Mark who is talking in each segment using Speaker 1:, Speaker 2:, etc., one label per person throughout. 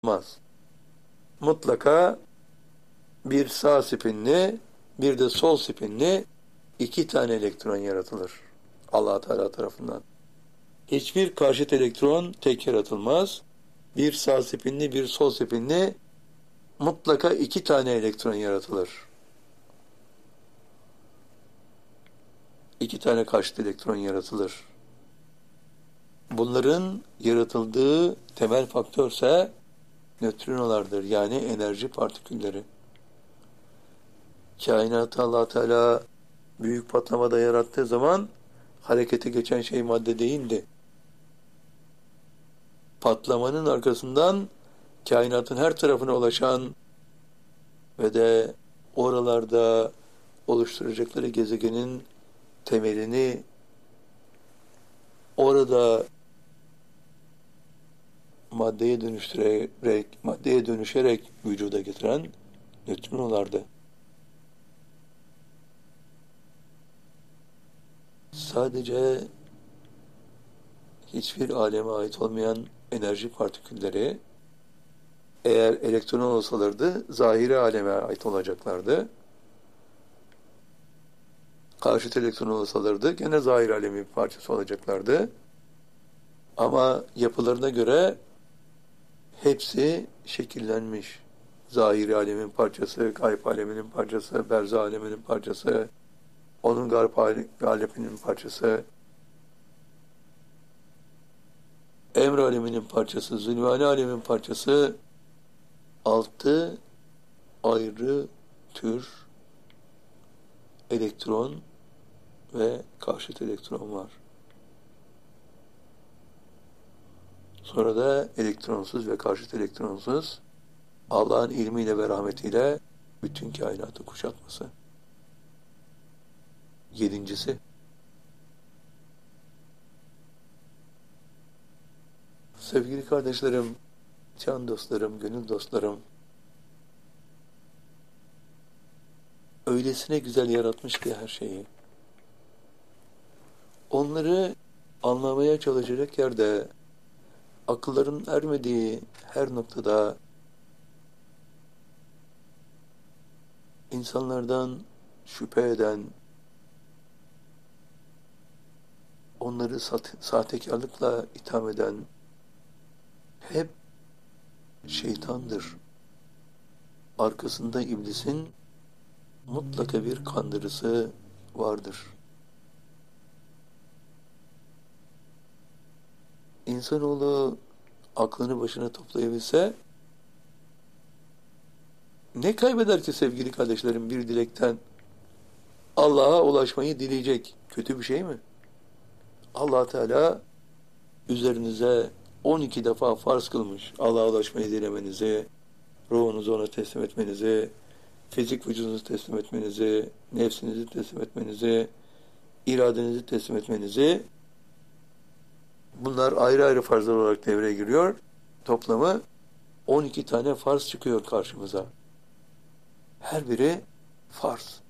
Speaker 1: olmaz. Mutlaka bir sağ spinli, bir de sol spinli iki tane elektron yaratılır Allah Teala tarafından. Hiçbir karşıt elektron tek yaratılmaz. Bir sağ spinli, bir sol spinli mutlaka iki tane elektron yaratılır. İki tane karşıt elektron yaratılır. Bunların yaratıldığı temel faktörse nötrinolardır, yani enerji partikülleri. Kainatı Allah Teala büyük patlamada yarattığı zaman harekete geçen şey madde değildi. Patlamanın arkasından kainatın her tarafına ulaşan ve de oralarda oluşturacakları gezegenin temelini orada maddeye dönüşerek vücuda getiren nötrinolardı. Sadece hiçbir aleme ait olmayan enerji partikülleri eğer elektron olsalardı zahiri aleme ait olacaklardı. Karşıt elektron olsalardı gene zahir alemin bir parçası olacaklardı. Ama yapılarına göre hepsi şekillenmiş. Zahiri alemin parçası, gayb aleminin parçası, berzah aleminin parçası, onun garp aleminin parçası, emr aleminin parçası, zulmani alemin parçası, 6 ayrı tür elektron ve karşıt elektron var. Sonra da elektronsuz ve karşıt elektronsuz Allah'ın ilmiyle ve rahmetiyle bütün kainatı kuşatması. 7. Sevgili kardeşlerim, can dostlarım, gönül dostlarım, öylesine güzel yaratmış ki her şeyi. Onları anlamaya çalışacak yerde, akılların ermediği her noktada insanlardan şüphe eden, onları sahtekarlıkla itham eden hep şeytandır. Arkasında iblisin mutlaka bir kandırısı vardır. İnsanoğlu aklını başına toplayabilse ne kaybeder ki sevgili kardeşlerim bir dilekten? Allah'a ulaşmayı dileyecek. Kötü bir şey mi? Allah Teala üzerinize 12 defa farz kılmış. Allah'a ulaşmayı dilemenizi, ruhunuzu ona teslim etmenizi, fizik vücudunuzu teslim etmenizi, nefsinizi teslim etmenizi, iradenizi teslim etmenizi. Bunlar ayrı ayrı farzlar olarak devreye giriyor. Toplamı 12 tane farz çıkıyor karşımıza. Her biri farz.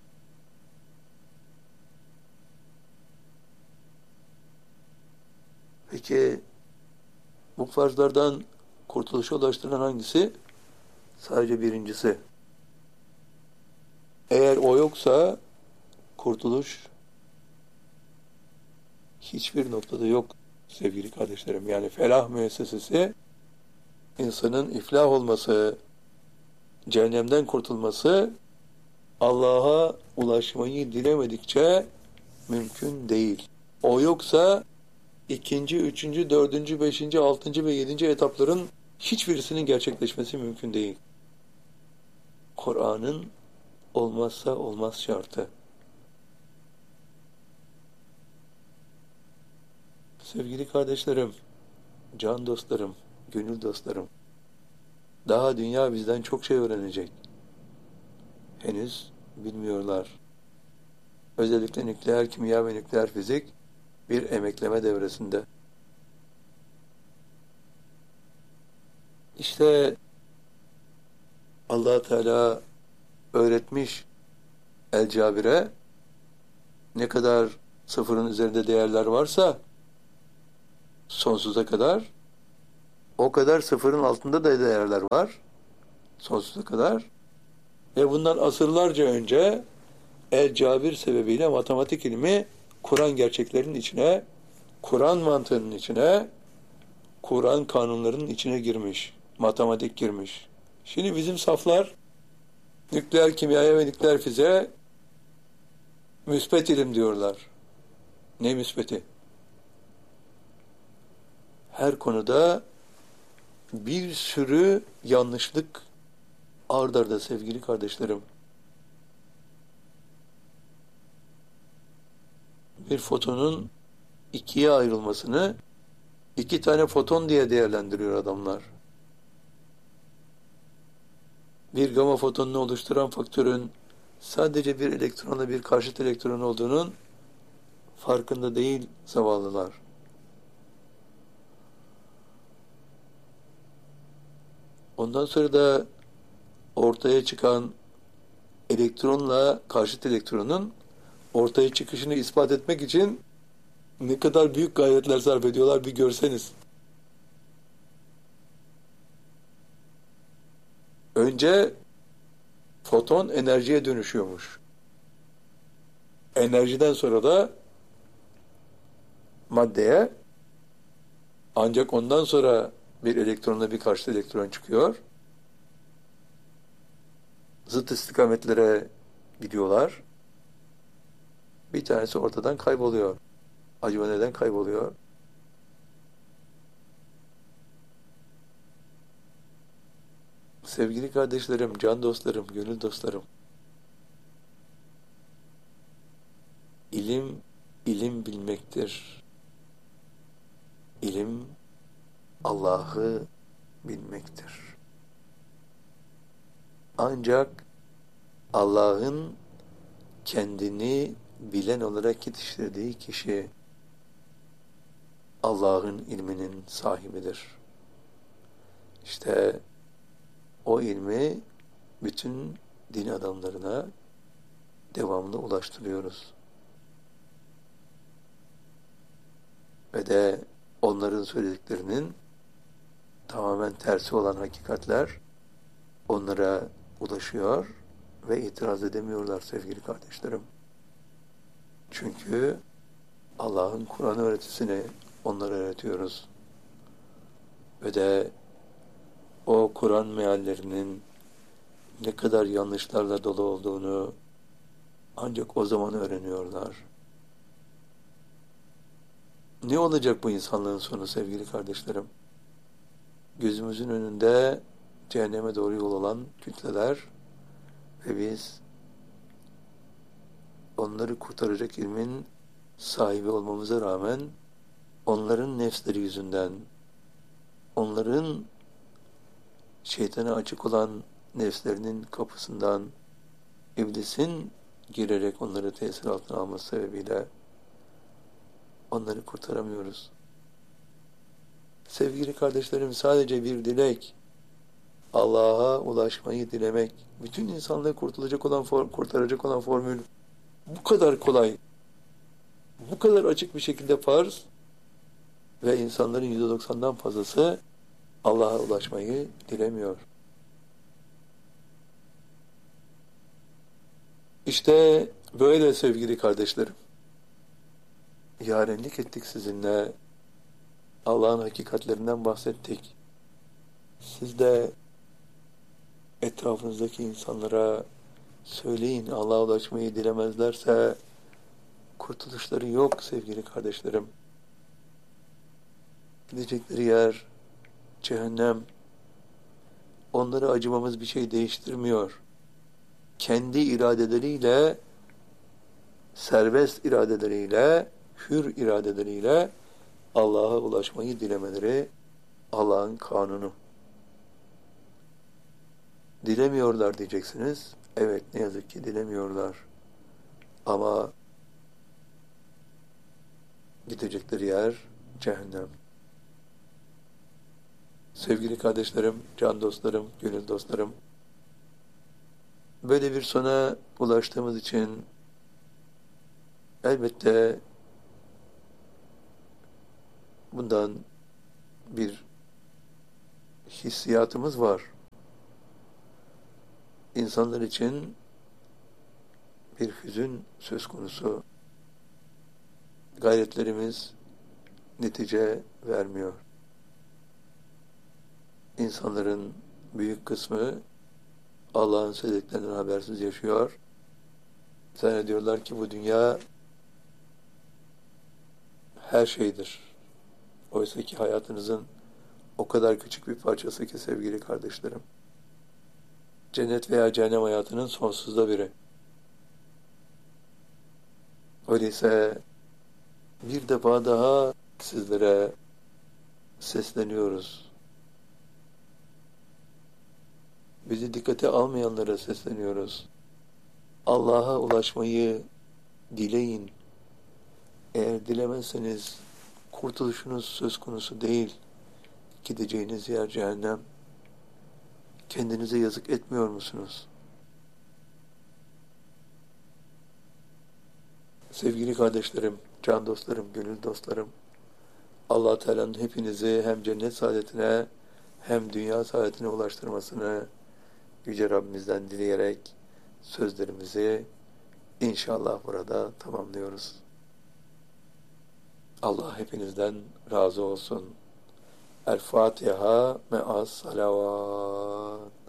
Speaker 1: Peki bu farzlardan kurtuluşa ulaştıran hangisi? Sadece birincisi. Eğer o yoksa kurtuluş hiçbir noktada yok sevgili kardeşlerim. Yani felah müessesesi insanın iflah olması, cehennemden kurtulması Allah'a ulaşmayı dilemedikçe mümkün değil. O yoksa 2., 3., 4., 5., 6. ve 7. etapların hiçbirisinin gerçekleşmesi mümkün değil. Kur'an'ın olmazsa olmaz şartı. Sevgili kardeşlerim, can dostlarım, gönül dostlarım, daha dünya bizden çok şey öğrenecek. Henüz bilmiyorlar. Özellikle nükleer kimya ve nükleer fizik bir emekleme devresinde. İşte Allah Teala öğretmiş El-Cabir'e ne kadar sıfırın üzerinde değerler varsa sonsuza kadar O kadar sıfırın altında da değerler var. Sonsuza kadar. Bundan asırlarca önce El-Cabir sebebiyle matematik ilmi Kur'an gerçeklerinin içine, Kur'an mantığının içine, Kur'an kanunlarının içine girmiş. Matematik girmiş. Şimdi bizim saflar nükleer kimyaya ve nükleer fiziğe müspet ilim diyorlar. Ne müspeti? Her konuda bir sürü yanlışlık ard arda sevgili kardeşlerim. Bir fotonun ikiye ayrılmasını iki tane foton diye değerlendiriyor adamlar. Bir gama fotonunu oluşturan faktörün sadece bir elektronla bir karşıt elektron olduğunun farkında değil zavallılar. Ondan sonra da ortaya çıkan elektronla karşıt elektronun ortaya çıkışını ispat etmek için ne kadar büyük gayretler sarf ediyorlar bir görseniz. Önce foton enerjiye dönüşüyormuş. Enerjiden sonra da maddeye, ancak ondan sonra bir elektronla bir karşıt elektron çıkıyor. Zıt istikametlere gidiyorlar. Bir tanesi ortadan kayboluyor. Acaba neden kayboluyor? Sevgili kardeşlerim, can dostlarım, gönül dostlarım. İlim, ilim bilmektir. İlim, Allah'ı bilmektir. Ancak Allah'ın kendini bilen olarak yetiştirdiği kişi Allah'ın ilminin sahibidir. İşte o ilmi bütün din adamlarına devamlı ulaştırıyoruz. Ve de onların söylediklerinin tamamen tersi olan hakikatler onlara ulaşıyor ve itiraz edemiyorlar sevgili kardeşlerim. Çünkü Allah'ın Kur'an öğretisini onlara öğretiyoruz. Ve de o Kur'an meallerinin ne kadar yanlışlarla dolu olduğunu ancak o zaman öğreniyorlar. Ne olacak bu insanlığın sonu sevgili kardeşlerim? Gözümüzün önünde cehenneme doğru yol olan kütleler ve biz onları kurtaracak ilmin sahibi olmamıza rağmen onların nefsleri yüzünden, onların şeytana açık olan nefslerinin kapısından iblisin girerek onları tesir altına alması sebebiyle onları kurtaramıyoruz. Sevgili kardeşlerim, sadece bir dilek, Allah'a ulaşmayı dilemek, bütün insanlığı kurtaracak olan formül bu kadar kolay, bu kadar açık bir şekilde farz ve insanların %90'dan fazlası Allah'a ulaşmayı dilemiyor. İşte böyle sevgili kardeşlerim. Yarenlik ettik sizinle. Allah'ın hakikatlerinden bahsettik. Siz de etrafınızdaki insanlara söyleyin, Allah'a ulaşmayı dilemezlerse kurtuluşları yok sevgili kardeşlerim. Gidecekleri yer cehennem. Onlara acımamız bir şey değiştirmiyor. Kendi iradeleriyle, serbest iradeleriyle, hür iradeleriyle Allah'a ulaşmayı dilemeleri Allah'ın kanunu. Dilemiyorlar diyeceksiniz. Evet, ne yazık ki dilemiyorlar. Ama gidecekleri yer cehennem. Sevgili kardeşlerim, can dostlarım, gönül dostlarım, böyle bir sona ulaştığımız için elbette bundan bir hissiyatımız var. İnsanlar için bir hüzün söz konusu. Gayretlerimiz netice vermiyor. İnsanların büyük kısmı Allah'ın söylediklerinden habersiz yaşıyor. Zannediyorlar ki bu dünya her şeydir. Oysa ki hayatınızın o kadar küçük bir parçası ki sevgili kardeşlerim. Cennet veya cehennem hayatının sonsuzda biri. Öyleyse bir defa daha sizlere sesleniyoruz. Bizi dikkate almayanlara sesleniyoruz. Allah'a ulaşmayı dileyin. Eğer dilemezseniz kurtuluşunuz söz konusu değil. Gideceğiniz yer cehennem. Kendinize yazık etmiyor musunuz? Sevgili kardeşlerim, can dostlarım, gönül dostlarım, Allah Teala'nın hepinizi hem cennet saadetine hem dünya saadetine ulaştırmasını Yüce Rabbimizden dileyerek sözlerimizi inşallah burada tamamlıyoruz. Allah hepinizden razı olsun. El Fatiha me'as salavat.